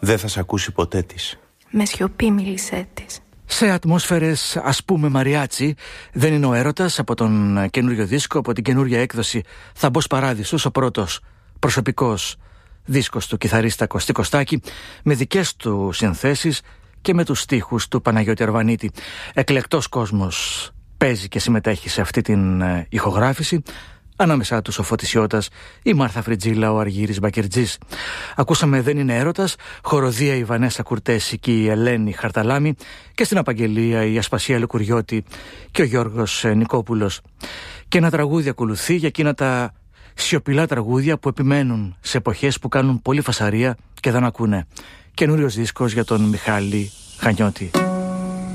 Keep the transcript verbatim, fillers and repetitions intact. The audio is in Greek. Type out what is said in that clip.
Δεν θα σ' ακούσει ποτέ της. Με σιωπή μίλησέ της. Σε ατμόσφαιρες ας πούμε μαριάτσι, δεν είναι ο έρωτας από τον καινούριο δίσκο, από την καινούρια έκδοση Θα μπω παράδεισος, ο πρώτος προσωπικός δίσκος του κιθαρίστα Κωστή Κωστάκη, με δικές του συνθέσεις και με τους στίχους του Παναγιώτη Αρβανίτη. Εκλεκτός κόσμος παίζει και συμμετέχει σε αυτή την ηχογράφηση. Ανάμεσά τους ο Φώτης Ιώτας, η Μάρθα Φριτζίλα, ο Αργύρης Μπακερτζής. Ακούσαμε Δεν είναι έρωτας, χοροδία η Βανέσα Κουρτέση και η Ελένη Χαρταλάμη, και στην απαγγελία η Ασπασία Λουκουριώτη και ο Γιώργος Νικόπουλος. Και ένα τραγούδι ακολουθεί για εκείνα τα σιωπηλά τραγούδια που επιμένουν σε εποχές που κάνουν πολύ φασαρία και δεν ακούνε. Καινούριος δίσκος για τον Μιχάλη Χανιώτη.